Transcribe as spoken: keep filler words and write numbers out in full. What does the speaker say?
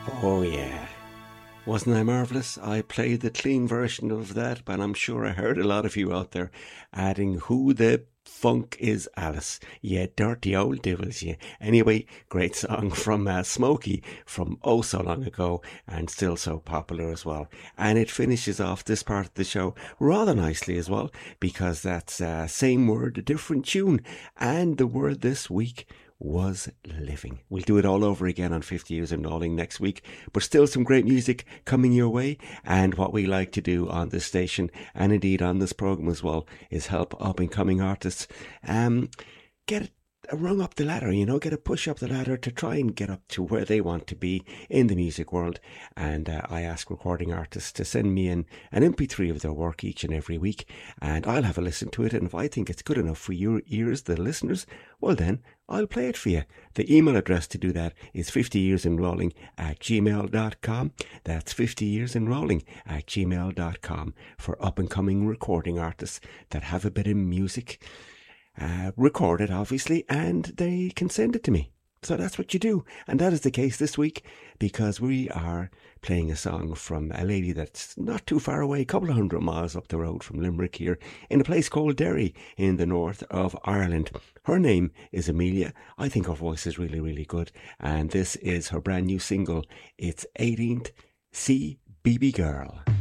Oh, yeah. Wasn't I marvellous? I played the clean version of that, but I'm sure I heard a lot of you out there adding who the funk is Alice. Yeah, dirty old devils, yeah. Anyway, great song from uh, Smokey from oh so long ago and still so popular as well. And it finishes off this part of the show rather nicely as well because that's uh, same word, a different tune. And the word this week was living. We'll do it all over again on fifty Years in Rolling next week, but still some great music coming your way. And what we like to do on this station and indeed on this program as well is help up and coming artists um, get a rung up the ladder, you know, get a push up the ladder to try and get up to where they want to be in the music world. And uh, I ask recording artists to send me in an M P three of their work each and every week, and I'll have a listen to it. And if I think it's good enough for your ears, the listeners, well then I'll play it for you. The email address to do that is fifty years in rolling at gmail dot com. That's fifty years in rolling at gmail dot com for up and coming recording artists that have a bit of music Uh, record it, obviously, and they can send it to me. So that's what you do. And that is the case this week because we are playing a song from a lady that's not too far away, a couple of hundred miles up the road from Limerick here, in a place called Derry in the north of Ireland. Her name is Amelia. I think her voice is really, really good. And this is her brand new single. It's eighteenth C Baby Girl.